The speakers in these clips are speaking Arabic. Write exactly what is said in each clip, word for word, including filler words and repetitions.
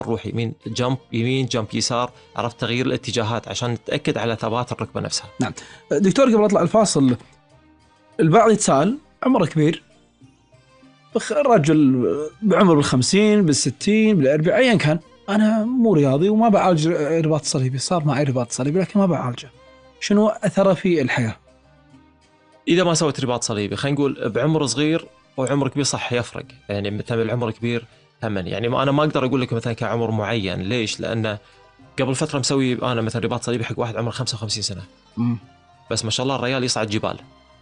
روح يمين جمب يمين جمب يسار، عرفت تغيير الاتجاهات عشان نتأكد على ثبات الركبة نفسها. نعم دكتور، قبل أطلع الفاصل، البعض يتساءل عمره كبير، رجل بعمر بالخمسين بالستين بالأربعين أيا كان، أنا مو رياضي وما بعالج رباط صليبي، صار معي رباط صليبي لكن ما بعالجه، شنو أثره في الحياة؟ إذا ما سويت رباط صليبي خلينا نقول بعمر صغير وعمر كبير صح يفرق، يعني مثلا العمر كبير همن، يعني ما أنا ما أقدر أقول لك مثلا كعمر معين. ليش؟ لأن قبل فترة مسوي أنا مثلا رباط صليبي حق واحد عمره خمسة وخمسين سنة، م. بس ما شاء الله الرجال يصعد جبال،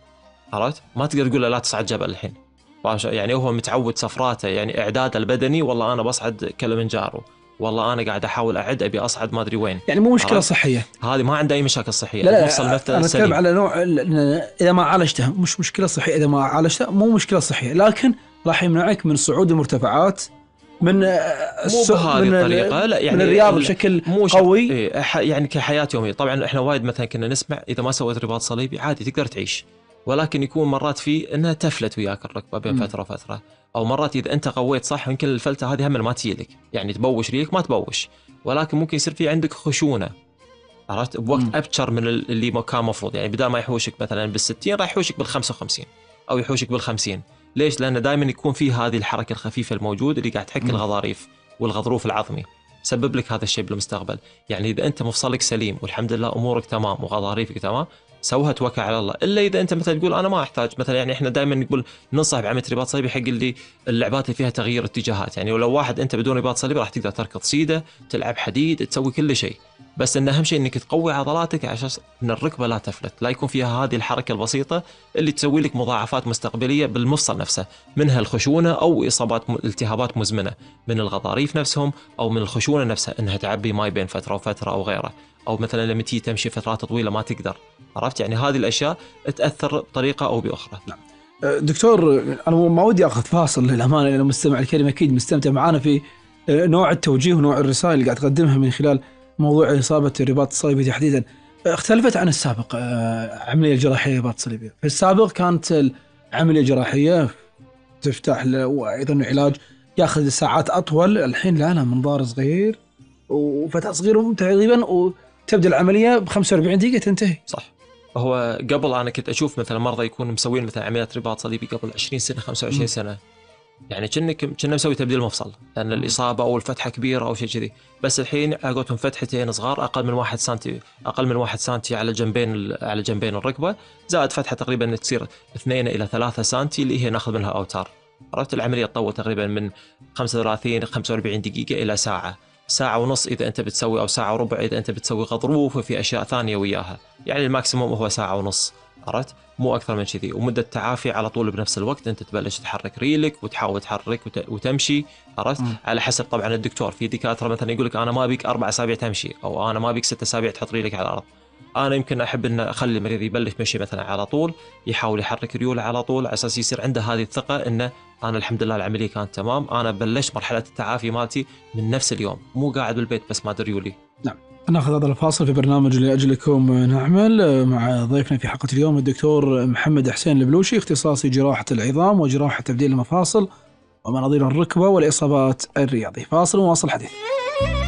عرفت؟ ما تقدر تقول له لا تصعد جبل الحين، يعني هو متعود سفراته يعني إعداده البدني، والله أنا بصعد كلمنجارو، والله أنا قاعد أحاول أعد أبي أصعد ما أدري وين. يعني مو مشكلة صحية، هذه ما عنده أي مشاكل صحية. لا لا نفصل مثل أنا سليم. أتكلم على نوع إذا ما عالجتها مش مشكلة صحية، إذا ما عالجتها مو مشكلة صحية، لكن راح يمنعك من صعود المرتفعات، من مو بهذه الطريقة، لا يعني من الرياضة بشكل قوي. إيه يعني كحياة يومية. طبعا احنا وايد مثلا كنا نسمع إذا ما سويت رباط صليبي عادي تقدر تعيش، ولكن يكون مرات فيه انها تفلت وياك الركبة بين م. فترة وفترة، او مرات اذا انت قويت صح يمكن الفلتة هذه هم ما تجيلك، يعني تبوش ريلك ما تبوش، ولكن ممكن يصير في عندك خشونة، عرفت؟ بوقت م. ابشر من اللي كان مفروض، يعني بدل ما يحوشك مثلا بالستين راح يحوشك بالخمسة وخمسين او يحوشك بالخمسين. ليش؟ لأن دائما يكون فيه هذه الحركة الخفيفة الموجودة اللي قاعد تحك الغضاريف والغضروف العظمي، سبب لك هذا الشيء بالمستقبل. يعني إذا أنت مفصلك سليم والحمد لله أمورك تمام وغضاريفك تمام، سوها توكل على الله. إلا إذا أنت مثلا تقول أنا ما أحتاج، مثلا يعني إحنا دائما نقول ننصح بعملية رباط صليبي حق اللي اللعبات اللي فيها تغيير اتجاهات، يعني ولو واحد أنت بدون رباط صليبي راح تقدر تركض سيدة، تلعب حديد، تسوي كل شيء، بس إن أهم شيء إنك تقوي عضلاتك عشان إن الركبة لا تفلت، لا يكون فيها هذه الحركة البسيطة اللي تسوي لك مضاعفات مستقبلية بالمفصل نفسه، منها الخشونة أو إصابات التهابات مزمنة من الغضاريف نفسهم، أو من الخشونة نفسها إنها تعبي ماي بين فترة وفترة أو غيره، أو مثلا لما تيجي تمشي فترات طويلة ما تقدر، عرفت؟ يعني هذه الأشياء تأثر بطريقة أو بأخرى. نعم. دكتور أنا ما ودي أخذ فاصل للأمانة، لأن المستمع الكريم أكيد مستمتع معنا في نوع التوجيه ونوع الرسائل اللي قاعد تقدمها من خلال موضوع إصابة الرباط الصليبي تحديدا. اختلفت عن السابق عملية الجراحية الرباط الصليبي، في السابق كانت العملية الجراحية تفتح وأيضا علاج يأخذ ساعات أطول، الحين لا لا منظار صغير وفتح صغير تقريبا وتبدأ العملية بخمسة وأربعين دقيقة تنتهي. صح. هو قبل أنا كنت أشوف مثلا مرضى يكونوا مسوين مثلا عمليات رباط صليبي قبل عشرين سنة خمسة وعشرين سنة، يعني كأنك كنا مسوي تبديل مفصل لأن الإصابة أو الفتحة كبيرة أو شيء كذي، بس الحين عقدتهم فتحتين صغار أقل من واحد سنتي، أقل من واحد سنتي على جنبين على جنبين الركبة، زائد فتحة تقريبا تصير اثنين إلى ثلاثة سنتي اللي هي ناخذ منها أوتار. عرفت؟ العملية تطول تقريبا من خمسة وثلاثين خمسة وأربعين دقيقة إلى ساعة، ساعة ونص إذا أنت بتسوي، أو ساعة وربع إذا أنت بتسوي غضروف وفي أشياء ثانية وياها، يعني الماكسيموم هو ساعة ونص، عرفت؟ مو أكثر من كذي. ومدة تعافي على طول بنفس الوقت، أنت تبلش تحرك ريلك وتحاول تحرك وتمشي، عرفت؟ م. على حسب طبعا الدكتور، في دكاترة مثلا يقولك أنا ما بيك أربع أسابيع تمشي، أو أنا ما بيك ستة أسابيع تحط ريلك على الأرض. أنا يمكن أحب أن أخلي المريض يبلش مشي مثلا على طول، يحاول يحرك ريوله على طول، على أساس يصير عنده هذه الثقة إنه أنا الحمد لله العملية كانت تمام، أنا بلشت مرحلة التعافي مالتي من نفس اليوم، مو قاعد بالبيت بس ما أدري ريولي. نعم. ناخذ هذا الفاصل في برنامج لأجلكم نعمل مع ضيفنا في حلقة اليوم الدكتور محمد حسين البلوشي، اختصاصي جراحة العظام وجراحة تبديل المفاصل ومناظير الركبة والإصابات الرياضية. فاصل وواصل حديث.